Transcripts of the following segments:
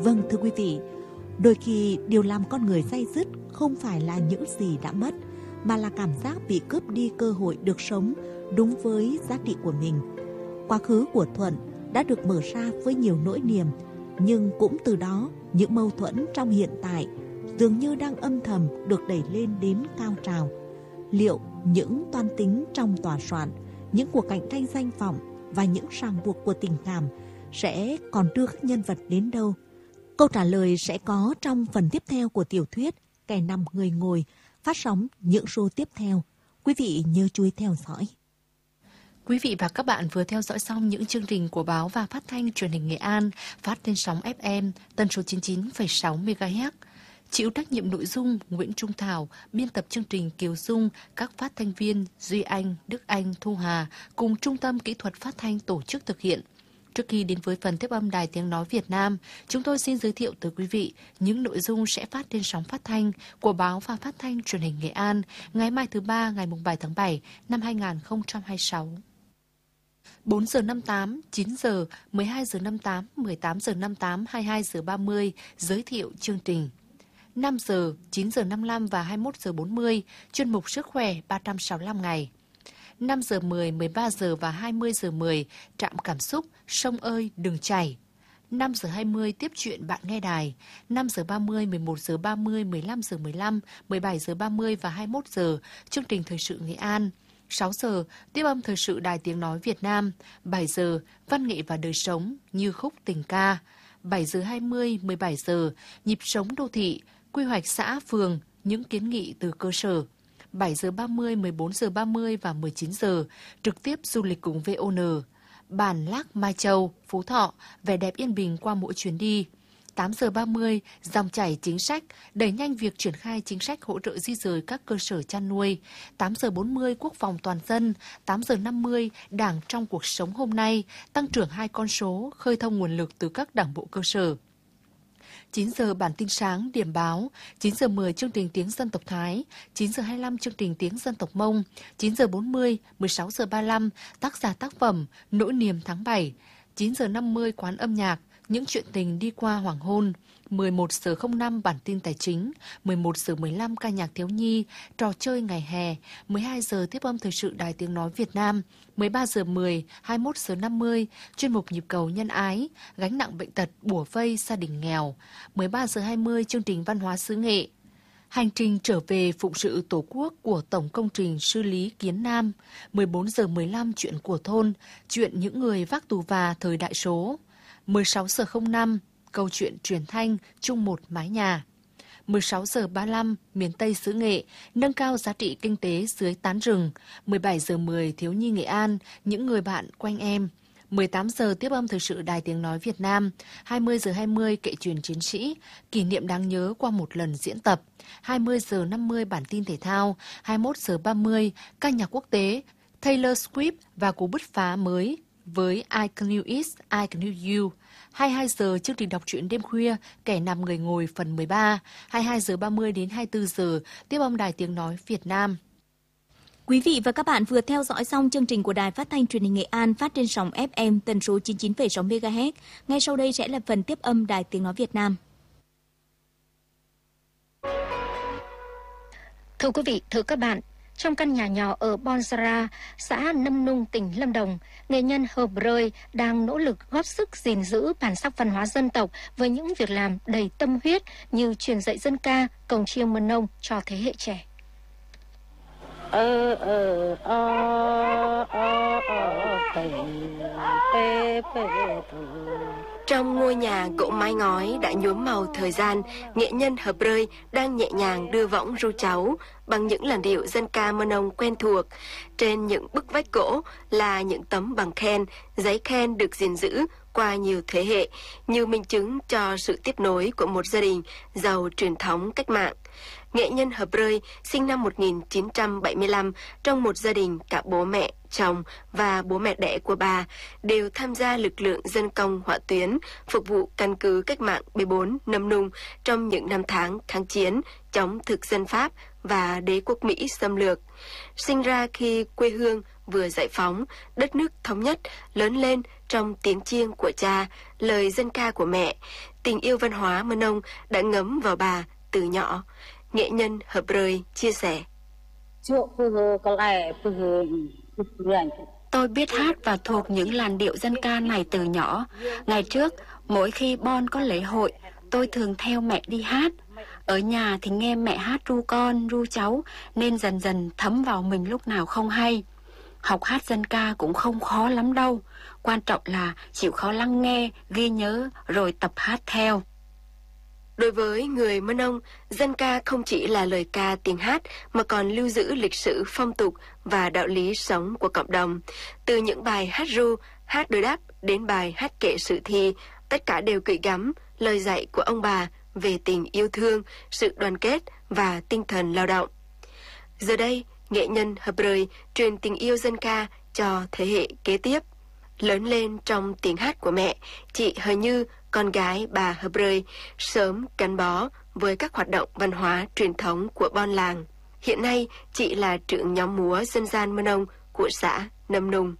Vâng thưa quý vị, đôi khi điều làm con người day dứt không phải là những gì đã mất, mà là cảm giác bị cướp đi cơ hội được sống đúng với giá trị của mình. Quá khứ của Thuận đã được mở ra với nhiều nỗi niềm, nhưng cũng từ đó những mâu thuẫn trong hiện tại dường như đang âm thầm được đẩy lên đến cao trào. Liệu những toan tính trong tòa soạn, những cuộc cạnh tranh danh vọng và những ràng buộc của tình cảm sẽ còn đưa các nhân vật đến đâu? Câu trả lời sẽ có trong phần tiếp theo của tiểu thuyết Kẻ nằm người ngồi, phát sóng những số tiếp theo. Quý vị nhớ chú ý theo dõi. Quý vị và các bạn vừa theo dõi xong những chương trình của báo và phát thanh truyền hình Nghệ An phát trên sóng FM tần số 99,6 MHz. Chịu trách nhiệm nội dung Nguyễn Trung Thảo, biên tập chương trình Kiều Dung, các phát thanh viên Duy Anh, Đức Anh, Thu Hà cùng Trung tâm Kỹ thuật Phát thanh tổ chức thực hiện. Trước khi đến với phần tiếp âm Đài Tiếng Nói Việt Nam, chúng tôi xin giới thiệu tới quý vị những nội dung sẽ phát trên sóng phát thanh của báo và phát thanh truyền hình Nghệ An ngày mai thứ Ba ngày 7 tháng 7 năm 2026. 4 giờ 58, 9 giờ, 12 giờ 58, 18 giờ 58, 22 giờ 30, giới thiệu chương trình. 5 giờ, 9 giờ 55 và 21 giờ 40, chuyên mục Sức khỏe 365 ngày. 5 giờ 10, 13 giờ và 20 giờ 10, trạm cảm xúc, sông ơi đừng chảy. 5 giờ 20 tiếp chuyện bạn nghe đài. 5 giờ 30, 11 giờ 30, 15 giờ 15, 17 giờ 30 và 21 giờ, chương trình Thời sự Nghệ An. 6 giờ, tiếp âm Thời sự Đài Tiếng Nói Việt Nam. 7 giờ, văn nghệ và đời sống như khúc tình ca. 7 giờ 20, 17 giờ, nhịp sống đô thị, quy hoạch xã, phường, những kiến nghị từ cơ sở. 7 giờ 30, 14 giờ 30 và 19 giờ, trực tiếp du lịch cùng VON. Bản Lác Mai Châu, Phú Thọ, vẻ đẹp yên bình qua mỗi chuyến đi. 8 giờ 30, dòng chảy chính sách, đẩy nhanh việc triển khai chính sách hỗ trợ di dời các cơ sở chăn nuôi. 8 giờ 40, quốc phòng toàn dân. 8 giờ 50, Đảng trong cuộc sống hôm nay, tăng trưởng 2 con số, khơi thông nguồn lực từ các đảng bộ cơ sở. 9 giờ bản tin sáng, điểm báo. 9 giờ 10 chương trình tiếng dân tộc Thái. 9 giờ 25 chương trình tiếng dân tộc Mông. 9 giờ 40, 16 giờ 35 tác giả tác phẩm Nỗi niềm tháng 7. 9 giờ 50 quán âm nhạc, những chuyện tình đi qua hoàng hôn. 11 giờ 05 bản tin tài chính. 11 giờ 15 ca nhạc thiếu nhi, trò chơi ngày hè. 12 giờ tiếp âm Thời sự Đài Tiếng Nói Việt Nam. 13 giờ 10, 21 giờ 50 chuyên mục Nhịp cầu nhân ái, gánh nặng bệnh tật bủa vây gia đình nghèo. 13 giờ 20 chương trình Văn hóa xứ Nghệ. Hành trình trở về phụng sự Tổ quốc của Tổng công trình Sư Lý Kiến Nam. 14 giờ 15 chuyện của thôn, chuyện những người vác tù và thời đại số. 16 giờ 05 câu chuyện truyền thanh chung một mái nhà. 16 giờ 35 miền Tây xứ Nghệ, nâng cao giá trị kinh tế dưới tán rừng. 17 giờ 10 thiếu nhi Nghệ An, những người bạn quanh em. 18 giờ tiếp âm Thời sự Đài Tiếng Nói Việt Nam. 20 giờ 20 kệ truyền chiến sĩ, kỷ niệm đáng nhớ qua một lần diễn tập. 20 giờ 50 bản tin thể thao. 21 giờ 30 ca nhạc quốc tế Taylor Swift và cú bứt phá mới với I Knew It, I Knew You. 22 giờ chương trình đọc truyện đêm khuya Kẻ nằm người ngồi phần 13. 22 giờ 30 đến 24 giờ tiếp âm Đài Tiếng Nói Việt Nam. Quý vị và các bạn vừa theo dõi xong chương trình của Đài Phát thanh Truyền hình Nghệ An phát trên sóng FM tần số 99,6 MHz. Ngay sau đây sẽ là phần tiếp âm Đài Tiếng Nói Việt Nam. Thưa quý vị, thưa các bạn, trong căn nhà nhỏ ở Bonsara, xã Nâm Nung, tỉnh Lâm Đồng, nghệ nhân Hờ Brơi đang nỗ lực góp sức gìn giữ bản sắc văn hóa dân tộc với những việc làm đầy tâm huyết như truyền dạy dân ca, cồng chiêng mân nông cho thế hệ trẻ. Trong ngôi nhà gỗ mái ngói đã nhuốm màu thời gian, nghệ nhân Hờ Brơi đang nhẹ nhàng đưa võng ru cháu bằng những làn điệu dân ca mân ông quen thuộc. Trên những bức vách gỗ là những tấm bằng khen, giấy khen được gìn giữ qua nhiều thế hệ, như minh chứng cho sự tiếp nối của một gia đình giàu truyền thống cách mạng. Nghệ nhân Hờ Brơi sinh năm 1975 trong một gia đình cả bố mẹ, chồng và bố mẹ đẻ của bà đều tham gia lực lượng dân công hỏa tuyến phục vụ căn cứ cách mạng B4 Nâm Nung trong những năm tháng kháng chiến chống thực dân Pháp và đế quốc Mỹ xâm lược. Sinh ra khi quê hương vừa giải phóng, đất nước thống nhất, lớn lên trong tiếng chiêng của cha, lời dân ca của mẹ. Tình yêu văn hóa Mân Âu đã ngấm vào bà từ nhỏ. Nghệ nhân Hợp Rơi chia sẻ. Tôi biết hát và thuộc những làn điệu dân ca này từ nhỏ. Ngày trước, mỗi khi Bon có lễ hội, tôi thường theo mẹ đi hát. Ở nhà thì nghe mẹ hát ru con, ru cháu, nên dần dần thấm vào mình lúc nào không hay. Học hát dân ca cũng không khó lắm đâu. Quan trọng là chịu khó lắng nghe, ghi nhớ, rồi tập hát theo. Đối với người Mân Âu, dân ca không chỉ là lời ca tiếng hát mà còn lưu giữ lịch sử, phong tục và đạo lý sống của cộng đồng. Từ những bài hát ru, hát đối đáp đến bài hát kể sự thi, tất cả đều gửi gắm lời dạy của ông bà về tình yêu thương, sự đoàn kết và tinh thần lao động. Giờ đây, nghệ nhân Hợp Rơi truyền tình yêu dân ca cho thế hệ kế tiếp. Lớn lên trong tiếng hát của mẹ, chị Hờ Như, con gái bà Hợp Rơi, sớm gắn bó với các hoạt động văn hóa truyền thống của Bon làng. Hiện nay, chị là trưởng nhóm múa dân gian Mân Âu của xã Nâm Nung.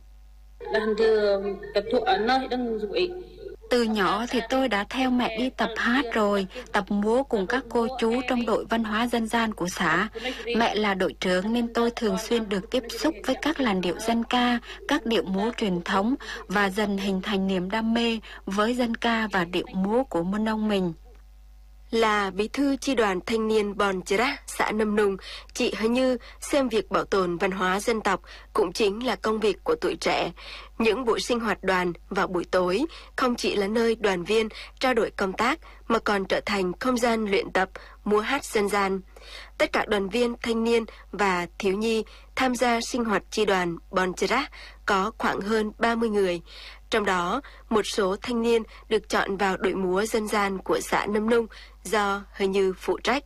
Từ nhỏ thì tôi đã theo mẹ đi tập hát rồi, tập múa cùng các cô chú trong đội văn hóa dân gian của xã. Mẹ là đội trưởng nên tôi thường xuyên được tiếp xúc với các làn điệu dân ca, các điệu múa truyền thống và dần hình thành niềm đam mê với dân ca và điệu múa của Mân Âu mình. Là bí thư chi đoàn thanh niên Bon Chra, xã Nâm Nung, chị Hờ Như xem việc bảo tồn văn hóa dân tộc cũng chính là công việc của tuổi trẻ. Những buổi sinh hoạt đoàn vào buổi tối không chỉ là nơi đoàn viên trao đổi công tác mà còn trở thành không gian luyện tập, múa hát dân gian. Tất cả đoàn viên thanh niên và thiếu nhi tham gia sinh hoạt chi đoàn Bon Chra có khoảng hơn 30 người. Trong đó, một số thanh niên được chọn vào đội múa dân gian của xã Nâm Nung do Hờ Như phụ trách.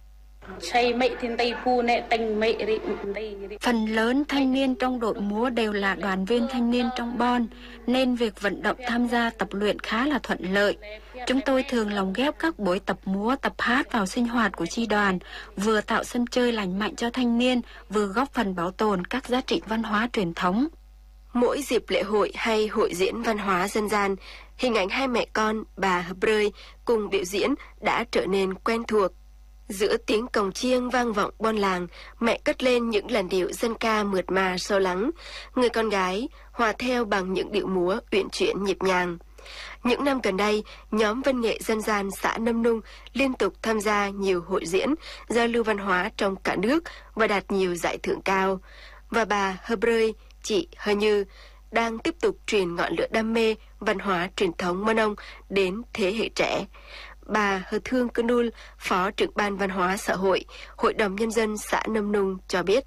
Phần lớn thanh niên trong đội múa đều là đoàn viên thanh niên trong Bon, nên việc vận động tham gia tập luyện khá là thuận lợi. Chúng tôi thường lồng ghép các buổi tập múa, tập hát vào sinh hoạt của chi đoàn, vừa tạo sân chơi lành mạnh cho thanh niên, vừa góp phần bảo tồn các giá trị văn hóa truyền thống. Mỗi dịp lễ hội hay hội diễn văn hóa dân gian, hình ảnh hai mẹ con bà Hợp Rơi cùng biểu diễn đã trở nên quen thuộc. Giữa tiếng cồng chiêng vang vọng Bon làng, mẹ cất lên những làn điệu dân ca mượt mà sâu lắng. Người con gái hòa theo bằng những điệu múa uyển chuyển nhịp nhàng. Những năm gần đây, nhóm văn nghệ dân gian xã Nâm Nung liên tục tham gia nhiều hội diễn, giao lưu văn hóa trong cả nước và đạt nhiều giải thưởng cao. Và bà Hợp Rơi, chị Hờ Như, đang tiếp tục truyền ngọn lửa đam mê văn hóa truyền thống Mân Âu đến thế hệ trẻ. Bà Hờ Thương Cơn Đul, Phó trưởng ban văn hóa xã hội, Hội đồng Nhân dân xã Nâm Nung cho biết.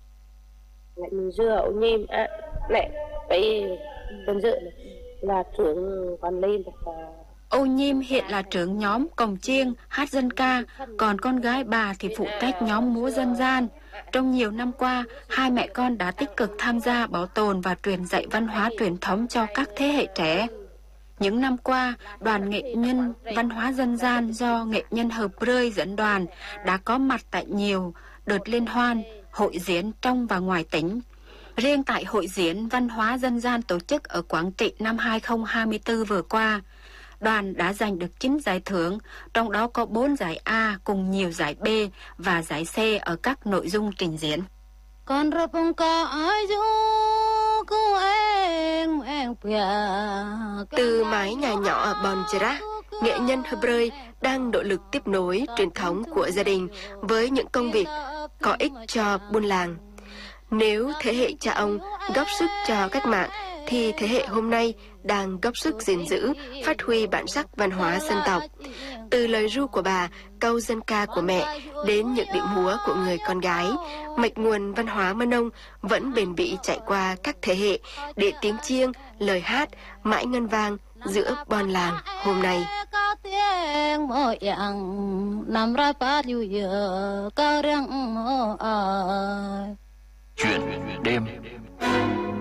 Ô Nhiêm hiện là trưởng nhóm cồng chiêng, hát dân ca, còn con gái bà thì phụ trách nhóm múa dân gian. Trong nhiều năm qua, hai mẹ con đã tích cực tham gia bảo tồn và truyền dạy văn hóa truyền thống cho các thế hệ trẻ. Những năm qua, đoàn nghệ nhân văn hóa dân gian do nghệ nhân Hợp Rơi dẫn đoàn đã có mặt tại nhiều đợt liên hoan, hội diễn trong và ngoài tỉnh. Riêng tại hội diễn văn hóa dân gian tổ chức ở Quảng Trị năm 2024 vừa qua, đoàn đã giành được 9 giải thưởng, trong đó có 4 giải A cùng nhiều giải B và giải C ở các nội dung trình diễn. Từ mái nhà nhỏ ở Bon Chra, nghệ nhân Hợp Rơi đang nỗ lực tiếp nối truyền thống của gia đình với những công việc có ích cho buôn làng. Nếu thế hệ cha ông góp sức cho cách mạng, thì thế hệ hôm nay đang góp sức gìn giữ, phát huy bản sắc văn hóa dân tộc. Từ lời ru của bà, câu dân ca của mẹ, đến những điệu múa của người con gái, mạch nguồn văn hóa Mân Âu vẫn bền bỉ chạy qua các thế hệ, để tiếng chiêng, lời hát mãi ngân vang giữa Bon làng hôm nay. Chuyện đêm.